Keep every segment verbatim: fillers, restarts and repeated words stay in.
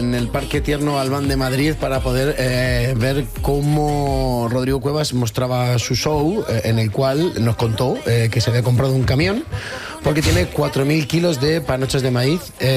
en el Parque Tierno Albán de Madrid para poder eh, ver cómo Rodrigo Cuevas mostraba su show, eh, en el cual nos contó eh, que se había comprado un camión porque tiene cuatro mil kilos de panochas de maíz,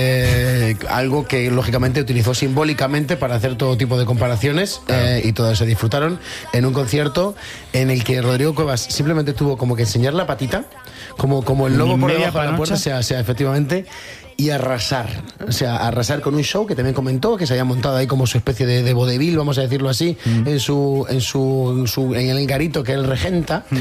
eh, algo que lógicamente utilizó simbólicamente para hacer todo tipo de comparaciones, eh, y todos se disfrutaron en un concierto en el que Rodrigo Cuevas simplemente tuvo como que enseñar la patita, como, como el lobo por debajo de la puerta, sea, sea efectivamente, y arrasar, o sea, arrasar con un show que también comentó que se había montado ahí como su especie de, de vodevil, vamos a decirlo así, mm. en su en su, en su en el garito que él regenta, mm.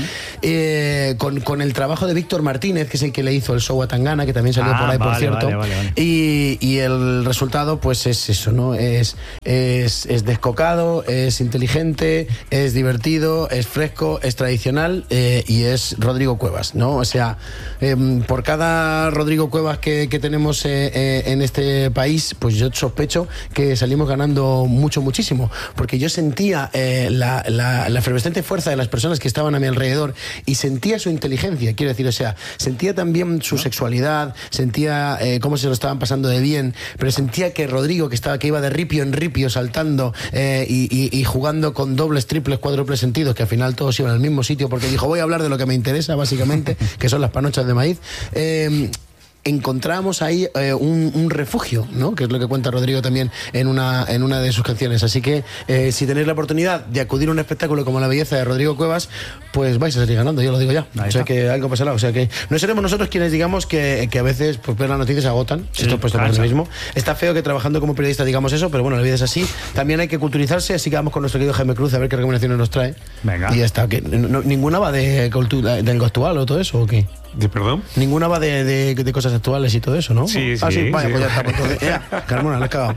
eh, con, con el trabajo de Víctor Martínez, que es el que le hizo el show a Tangana, que también salió ah, por ahí, vale, por cierto, vale, vale, vale. Y, y el resultado pues es eso, ¿no? Es, es, es descocado, es inteligente, es divertido, es fresco, es tradicional, eh, y es Rodrigo Cuevas, ¿no? O sea, eh, por cada Rodrigo Cuevas que, que tenemos Eh, eh, en este país, pues yo sospecho que salimos ganando mucho, muchísimo, porque yo sentía eh, la, la, la efervescente fuerza de las personas que estaban a mi alrededor y sentía su inteligencia, quiero decir, o sea, sentía también su sexualidad, sentía eh, cómo se lo estaban pasando de bien, pero sentía que Rodrigo, que estaba que iba de ripio en ripio saltando eh, y, y, y jugando con dobles, triples, cuádruples sentidos, que al final todos iban al mismo sitio, porque dijo, voy a hablar de lo que me interesa, básicamente, que son las panochas de maíz. eh, encontramos ahí eh, un, un refugio, ¿no? Que es lo que cuenta Rodrigo también en una, en una de sus canciones. Así que eh, si tenéis la oportunidad de acudir a un espectáculo como La Belleza de Rodrigo Cuevas, pues vais a salir ganando, yo lo digo ya. Ahí o sea está. Que algo pasará. O sea que no seremos nosotros quienes digamos que, que a veces pues, ver las noticias agotan. Sí, esto puesto por el mismo. Está feo que trabajando como periodista digamos eso, pero bueno, la vida es así. También hay que culturizarse, así que vamos con nuestro querido Jaime Cruz a ver qué recomendaciones nos trae. Venga. Y ya está. Que no, ninguna va de cultura, de algo actual o todo eso, ¿o qué? ¿De perdón? Ninguna va de, de, de cosas actuales y todo eso, ¿no? Sí, ah, sí. sí, vaya, sí. pues ya está. Pues entonces, ya, Carmona, la has cagado.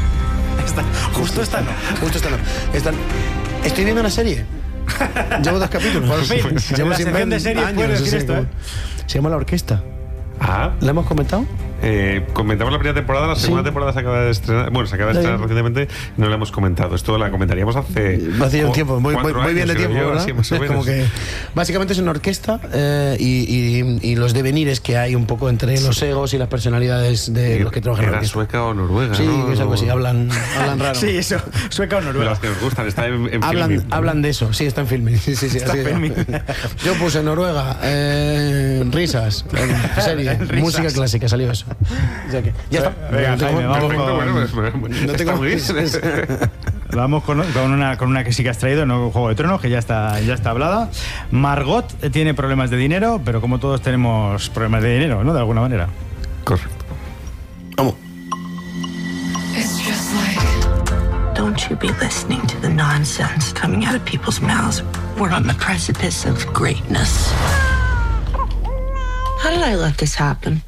Esta, justo esta no. Justo esta no. Esta, estoy viendo una serie. Llevo dos capítulos. Por fin. Llevo la sección de series puedes decir esto, ¿eh? Se llama La Orquesta. Ah. ¿La hemos comentado? Eh, comentamos la primera temporada, la segunda sí. temporada se acaba de estrenar. Bueno, se acaba de estrenar recientemente, no la hemos comentado. Esto la comentaríamos hace. Hace un tiempo, muy, muy, muy bien de tiempo, ¿verdad? Así, más o menos. Como que básicamente es una orquesta eh, y, y, y los devenires que hay un poco entre sí. los egos y las personalidades de y, los que trabajan en la orquesta. Sueca o noruega, sí, ¿no? que es algo así, hablan, hablan raro. Sí, eso, sueca o noruega. Las que nos gustan, está en, en hablan, filming, ¿no? hablan de eso, sí, está en filming. Sí, sí, sí, está así filming. Yo puse Noruega, eh, risas, en serie, risas. Música clásica, salió eso. O sea que, ya está. Venga, no Jaime, vamos perfecto, con... bueno, pues, bueno, no tengo muy bien. Vamos con, con, una, con una que sí que has traído, no Juego de Tronos, que ya está, ya está hablada. Margot tiene problemas de dinero, pero como todos tenemos problemas de dinero, ¿no? De alguna manera. Correcto. Vamos. It's just like, don't you be listening to the nonsense coming out of people's mouths. We're on the precipice of greatness. How did I let this happen?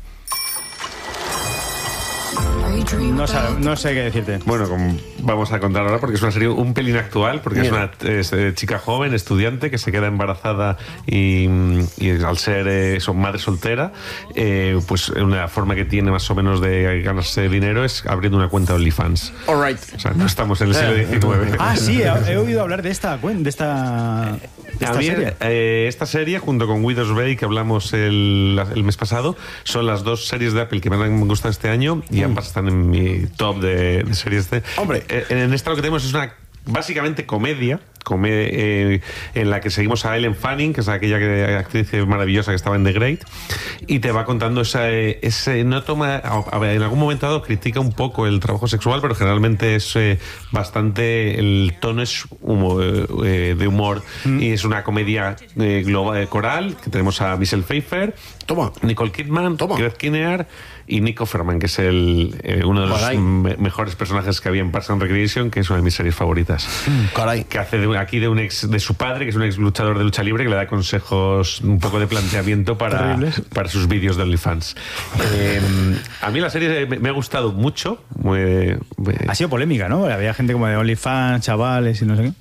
No, sabe, no sé qué decirte. Bueno, como vamos a contar ahora porque es una serie un pelín actual, porque Bien. es una es, eh, chica joven, estudiante, que se queda embarazada y, y al ser eh, son madre soltera, eh, pues una forma que tiene más o menos de ganarse dinero es abriendo una cuenta de OnlyFans. All right. O sea, no estamos en el siglo diecinueve. Ah, sí, he, he oído hablar de esta de esta, de esta mí, serie. Eh, esta serie, junto con Widow's Bay, que hablamos el, el mes pasado, son las dos series de Apple que más me gustan este año y mm. ambas están en mi top de, de series de... Hombre, eh, en esta lo que tenemos es una básicamente comedia, comedia eh, en la que seguimos a Ellen Fanning, que es aquella que, actriz maravillosa que estaba en The Great, y te va contando esa, ese no toma, a ver, en algún momento dado critica un poco el trabajo sexual, pero generalmente es eh, bastante, el tono es humor, eh, de humor mm. y es una comedia eh, global, coral, que tenemos a Michelle Pfeiffer, Toma. Nicole Kidman, Toma. Gareth Kinnear y Nico Offerman, que es el, eh, uno de los me mejores personajes que había en Parks and Recreation, que es una de mis series favoritas. Mm, caray. Que hace de, aquí de un ex de su padre, que es un ex luchador de lucha libre, que le da consejos, un poco de planteamiento para, para sus vídeos de OnlyFans. Eh, a mí la serie me, me ha gustado mucho. Muy, muy... Ha sido polémica, ¿no? Había gente como de OnlyFans, chavales y no sé qué.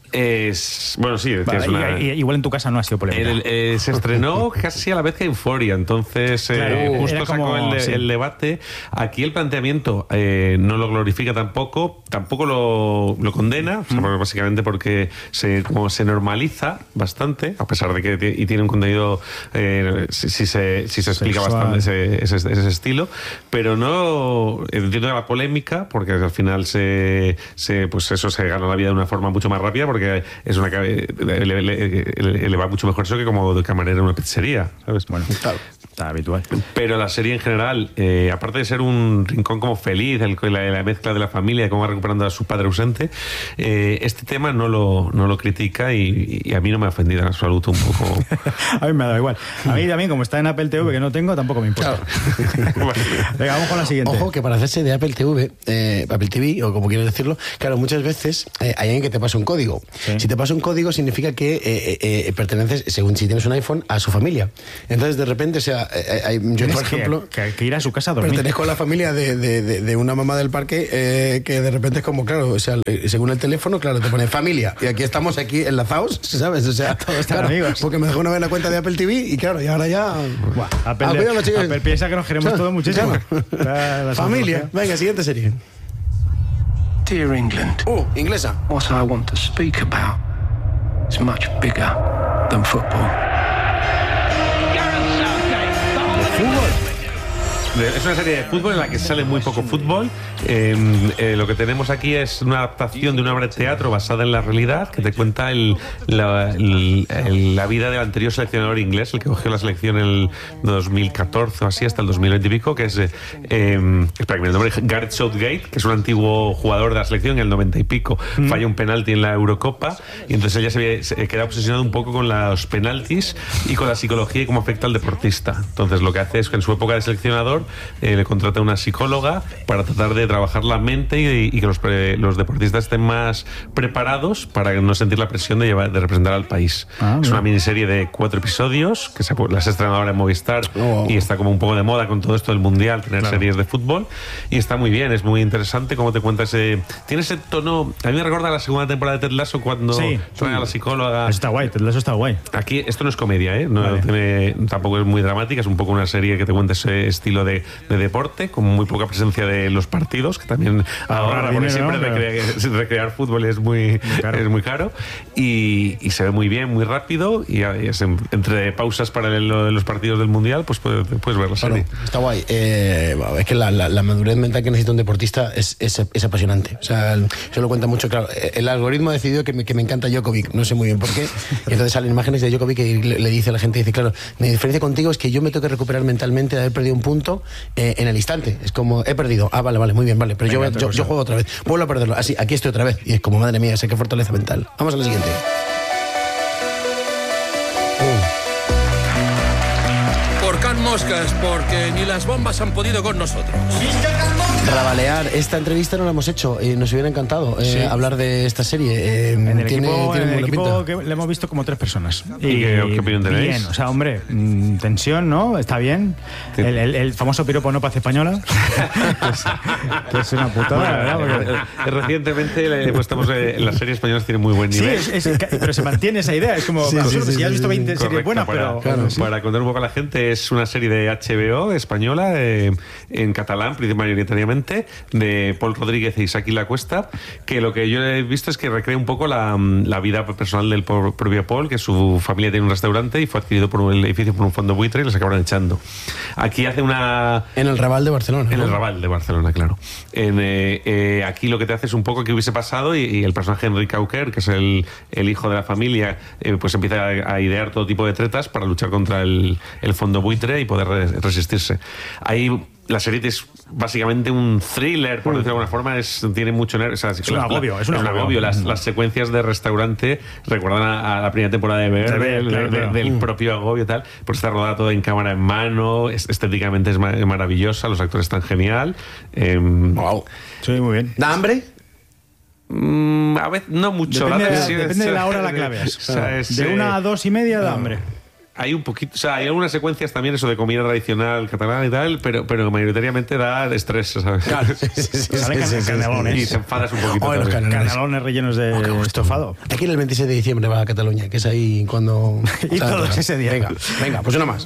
Es, bueno, sí, Vale, es una... y, y, igual en tu casa no ha sido polémica. El, eh, se estrenó casi a la vez que Euphoria, entonces eh, Claro, justo era sacó como- el, de- sí. el debate. Aquí el planteamiento eh, no lo glorifica tampoco, tampoco lo, lo condena, o sea, porque básicamente porque se, como se normaliza bastante, a pesar de que ti- y tiene un contenido, eh, si, si se, si se explica Sexual. bastante ese, ese, ese estilo, pero no entiendo la polémica, porque al final se, se pues eso se gana la vida de una forma mucho más rápida, porque es una ca- le, le- le- le va mucho mejor eso que como de camarera en una pizzería, ¿sabes? Bueno, está habitual. Pero la serie en general, eh, aparte de ser un rincón como feliz, el- la, la mezcla de la familia, de cómo va recuperando a su padre ausente, eh, este tema no lo, no lo critica y, y a mí no me ha ofendido en absoluto un poco. A mí me ha dado igual. A mí también, como está en Apple T V, que no tengo, tampoco me importa. Venga, vamos con la siguiente. Ojo, que para hacerse de Apple T V, eh, Apple T V, o como quieras decirlo, claro, muchas veces eh, hay alguien que te pasa un código. Sí. Si te pasa un código, significa que eh, eh, eh, perteneces, según si tienes un iPhone, a su familia. Entonces, de repente, o sea, eh, eh, yo, Tienes por que- ejemplo, que, que ir a su casa a dormir. pertenezco a la familia de, de, de, de una mamá del parque eh, que de repente es como, claro, o sea, eh, según el teléfono, claro, te pone familia. Y aquí estamos aquí enlazados, ¿sabes? O sea, Todos están claro, amigos. porque me dejó una vez la cuenta de Apple T V y claro, y ahora ya... Buah, Apple, Ah, de- cuidado, chicos. Apple piensa que nos queremos todos muchísimo. Claro. La- la Familia. tecnología. Venga, siguiente serie. Dear England, Uh, inglesa. what I want to speak about is much bigger than football. Es una serie de fútbol en la que sale muy poco fútbol. Eh, eh, lo que tenemos aquí es una adaptación de una obra de teatro basada en la realidad que te cuenta el, la, el- el- la vida del anterior seleccionador inglés, el que cogió la selección en el dos mil catorce o así, hasta el dos mil veinte y pico, que es, eh, eh, espera que me nombre, Gareth Southgate, que es un antiguo jugador de la selección en el noventa y pico. Falla un penalti en la Eurocopa y entonces ella se, ve- se queda obsesionado un poco con los penaltis y con la psicología y cómo afecta al deportista. Entonces lo que hace es que en su época de seleccionador eh, le contrata a una psicóloga para tratar de trabajar la mente y, y que los, pre- los deportistas estén más preparados para no sentir la presión de, llevar, de representar al país. Ah, es mira. una miniserie de cuatro episodios que se, las ha estrenado ahora en Movistar Oh. y está como un poco de moda con todo esto del mundial, tener Claro. series de fútbol, y está muy bien, es muy interesante cómo te cuenta ese... Tiene ese tono... A mí me recuerda la segunda temporada de Ted Lasso cuando Sí. trae a la psicóloga... Eso está guay, eso está guay. Aquí esto no es comedia, ¿eh? No Vale. tiene- tampoco es muy dramática, es un poco una serie que te cuenta ese estilo de, de deporte, con muy poca presencia de los partidos, que también ahora, porque dinero, siempre ¿no? recre- recrear fútbol es muy, caro. es muy caro, y, y se ve muy bien, muy rápido, y es en- entre pausas para el- lo de los partidos del Mundial, pues puedes, puedes ver la Claro, serie. está guay. Eh, es que la, la- la madurez mental que necesita un deportista es, es, es apasionante. O sea, el- se lo cuenta mucho, claro. El algoritmo ha decidido que me, que me encanta Djokovic, no sé muy bien por qué. Y entonces salen imágenes de Djokovic y le, le dice a la gente, dice, claro, mi diferencia contigo es que yo me tengo que recuperar mentalmente de haber perdido un punto eh, en el instante. Es como, he perdido. Ah, vale, vale, muy bien, vale. Pero Venga, yo, otra yo, cosa. yo juego otra vez. Vuelvo a perderlo. Así, aquí estoy otra vez. Y es como, madre mía, sé qué fortaleza mental. Vamos a la siguiente. Por Can Moscas, porque ni las bombas han podido con nosotros. Rabalear, esta entrevista no la hemos hecho. Eh, nos hubiera encantado eh, Sí. hablar de esta serie. Eh, En el tiene, equipo, tiene en el buena equipo pinta. que le hemos visto como tres personas. ¿Y qué- qué opinión tenéis? Bien, o sea, hombre, mm, tensión, ¿no? Está bien. Sí. El, el- el famoso piropo no paz española. que, es, que es una putada, ¿verdad? Porque- Eh, Recientemente eh, pues, estamos, eh, las series españolas tienen muy buen Sí, nivel. es- es- pero se mantiene esa idea. Es como, Sí, absurdo, sí, sí, si ya has sí, visto sí. veinte series Correcto, buenas, para, pero... Claro, para contar un poco a la gente, es una serie de H B O española, eh, en catalán, mayoritariamente, de Paul Rodríguez e Isaki La Cuesta, que lo que yo he visto es que recrea un poco la, la vida personal del po- propio Paul, que su familia tiene un restaurante y fue adquirido por un el edificio por un fondo buitre y les acabaron echando. Aquí hace una... En el Raval de Barcelona. En ¿no? el Raval de Barcelona, claro. En, eh, eh, aquí lo que te hace es un poco que hubiese pasado y, y el personaje Enrique Auquer, que es el, el hijo de la familia, eh, pues empieza a, a idear todo tipo de tretas para luchar contra el, el fondo buitre y poder re- resistirse. Ahí la serie es básicamente un thriller, por decirlo de alguna forma, es, tiene mucho nervio. O sea, un agobio, es un agobio. Las, las secuencias de restaurante recuerdan a, a la primera temporada de Bear, De Bear, del- claro, de- claro. del propio agobio y tal, porque está rodada todo en cámara en mano, es- estéticamente es ma- maravillosa, los actores están genial. eh, Wow. Sí, muy bien. ¿Da hambre? mm, a veces no mucho. Depende, da de, tensión, depende de la es- hora a la que la veas. o sea, es, De eh, una a dos y media da hambre. hay un poquito, o sea, hay algunas secuencias también eso de comida tradicional catalana y tal, pero, pero mayoritariamente da estrés, ¿sabes? Claro, sí, sí, sí, Salen sí, sí, sí. canelones. Y te enfadas un poquito. Oh, los también. canelones. Canelones rellenos de estofado. Aquí el veintiséis de diciembre va a Cataluña, que es ahí cuando... Y todos ese día. Venga, venga, pues una más.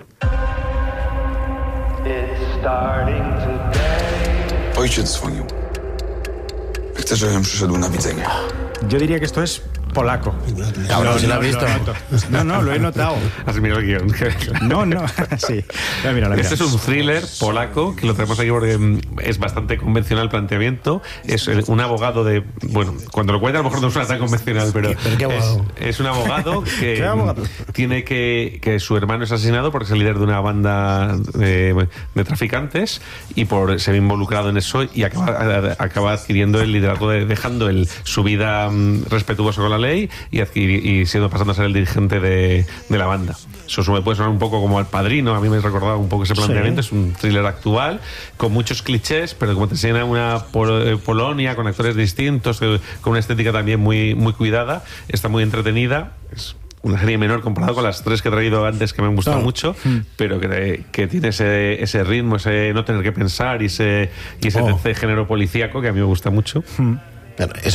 Ojciec dzwonił. Chce, żebym przyszedł na widzenie. Yo diría que esto es polaco. Cabrón, si lo has visto. noto. No, no, lo he notado. Has mirado el guión. No, no, sí. Mira, mira, mira. Este es un thriller polaco que lo tenemos aquí porque mm, es bastante convencional el planteamiento. Es eh, un abogado de. Bueno, cuando lo cuenta a lo mejor no suena tan convencional, pero. ¿Pero qué abogado? Es, es un abogado que ¿Qué abogado? mm, tiene que. que su hermano es asesinado porque es el líder de una banda de, de traficantes y por se ve involucrado en eso y acaba, a- acaba adquiriendo el liderazgo, de, dejando el, su vida mm, respetuosa con la ley y, adquiri- y siendo pasando a ser el dirigente de, de la banda. Eso me puede sonar un poco como Al Padrino, a mí me recordaba un poco ese planteamiento. Sí. Es un thriller actual con muchos clichés, pero como te enseña una Pol- eh, Polonia con actores distintos, eh, con una estética también muy, muy cuidada, está muy entretenida. Es una serie menor comparado con las tres que he traído antes que me han gustado Claro. mucho, pero que, que tiene ese, ese ritmo, ese no tener que pensar y ese, y ese Oh. ese género policíaco que a mí me gusta mucho. Bueno, eso